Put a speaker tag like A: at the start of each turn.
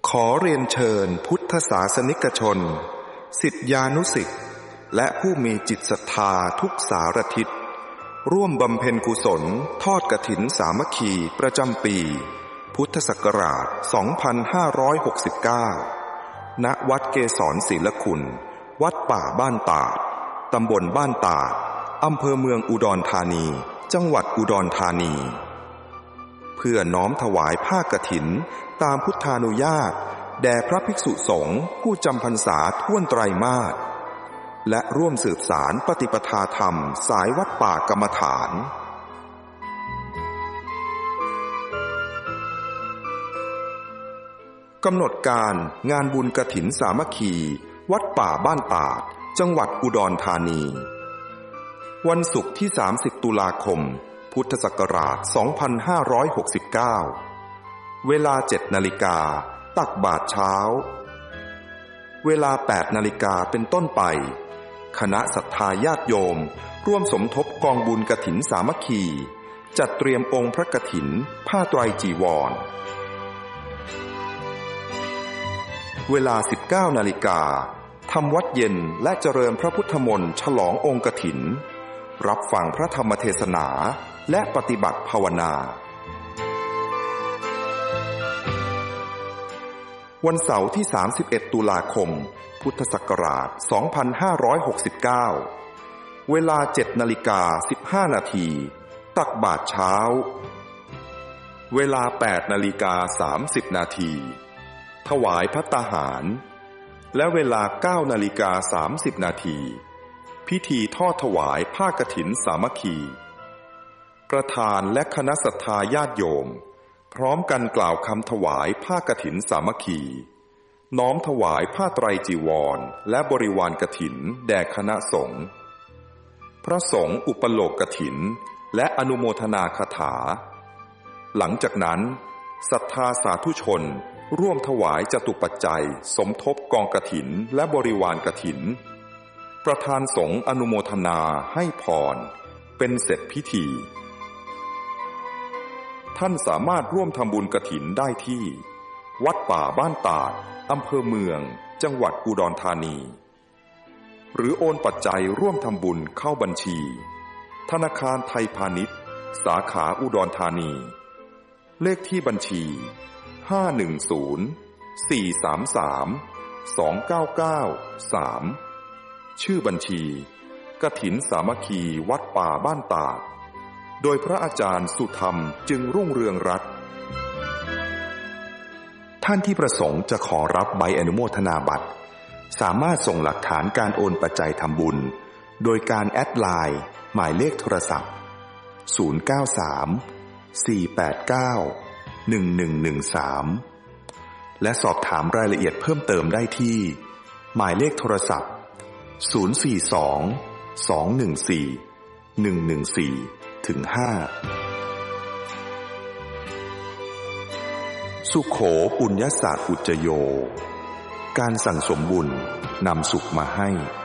A: ขอเรียนเชิญพุทธศาสนิกชนศิษยานุศิษย์และผู้มีจิตศรัทธาทุกสารทิศร่วมบำเพ็ญกุศลทอดกฐินสามัคคีประจำปีพุทธศักราช 2569 ณ วัดเกศรศิลคุณวัดป่าบ้านตาดตำบลบ้านตาดอำเภอเมืองอุดรธานีจังหวัดอุดรธานีเพื่อน้อมถวายผ้ากฐินตามพุทธานุญาตแด่พระภิกษุสงฆ์ผู้จำพรรษาท่วนไตรมาสและร่วมสืบสานปฏิปทาธรรมสายวัดป่ากรรมฐานกำหนดการงานบุญกฐินสามัคคีวัดป่าบ้านตาดจังหวัดอุดรธานีวันศุกร์ที่ 30 ตุลาคมพุทธศักราช 2569 เวลา 7 นาฬิกาตักบาตรเช้าเวลา 8 นาฬิกาเป็นต้นไปคณะศรัทธาญาติโยมร่วมสมทบกองบุญกฐินสามัคคีจัดเตรียมองค์พระกฐินผ้าไตรจีวรเวลา 19 นาฬิกาทำวัดเย็นและเจริญพระพุทธมนต์ฉลององค์กฐินรับฟังพระธรรมเทศนาและปฏิบัติภาวนาวันเสาร์ที่ 31 ตุลาคมพุทธศักราช 2569 เวลา 7 นาฬิกา 15 นาทีตักบาตรเช้าเวลา 8 นาฬิกา 30 นาทีถวายภัตตาหารและเวลา 9 นาฬิกา 30 นาทีพิธีทอดถวายผ้ากฐินสามัคคีประธานและคณะศรัทธาญาติโยมพร้อมกันกล่าวคำถวายผ้ากฐินสามัคคีน้อมถวายผ้าไตรจีวรและบริวารกฐินแด่คณะสงฆ์พระสงฆ์อุปโลกกฐินและอนุโมทนาคาถาหลังจากนั้นศรัทธาสาธุชนร่วมถวายจตุปัจจัยสมทบกองกฐินและบริวารกฐินประธานสงฆ์อนุโมทนาให้พรเป็นเสร็จพิธีท่านสามารถร่วมทำบุญกฐินได้ที่วัดป่าบ้านตาดอำเภอเมืองจังหวัดอุดรธานีหรือโอนปัจจัยร่วมทำบุญเข้าบัญชีธนาคารไทยพาณิชย์สาขาอุดรธานีเลขที่บัญชี510-433-2993ชื่อบัญชีกฐินสามัคคีวัดป่าบ้านตาดโดยพระอาจารย์สุธรรมจึงรุ่งเรืองรัตน์ท่านที่ประสงค์จะขอรับใบอนุโมทนาบัตรสามารถส่งหลักฐานการโอนปัจจัยทำบุญโดยการแอดไลน์หมายเลขโทรศัพท์093-489-1113และสอบถามรายละเอียดเพิ่มเติมได้ที่หมายเลขโทรศัพท์042-214-114-5สุโขปุญญศาสตร์อุจโยการสั่งสมบุญนำสุขมาให้